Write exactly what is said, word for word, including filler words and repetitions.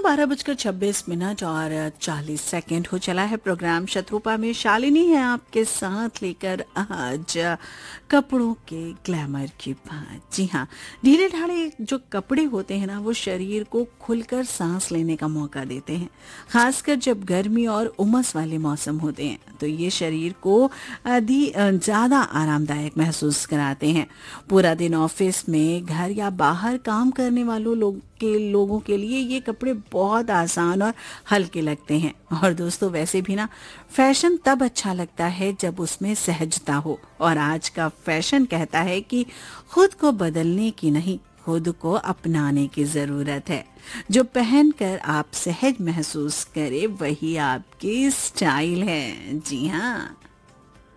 बारह बजकर छब्बीस मिनट और चालीस सेकंड हो चला है। प्रोग्राम शत्रुपा में शालिनी है आपके साथ लेकर आज कपड़ों के ग्लैमर की बात। जी हाँ, ढीले ढाले जो कपड़े होते हैं ना, वो शरीर को खुलकर सांस लेने का मौका देते हैं। खासकर जब गर्मी और उमस वाले मौसम होते हैं तो ये शरीर को अधिक ज्यादा आरामदायक महसूस कराते हैं। पूरा दिन ऑफिस में, घर या बाहर काम करने वालों लोग के लोगों के लिए ये कपड़े बहुत आसान और हल्के लगते हैं। और दोस्तों, वैसे भी ना फैशन तब अच्छा लगता है जब उसमें सहजता हो, और आज का फैशन कहता है कि खुद को बदलने की नहीं, खुद को अपनाने की जरूरत है। जो पहनकर आप सहज महसूस करे वही आपकी स्टाइल है। जी हाँ।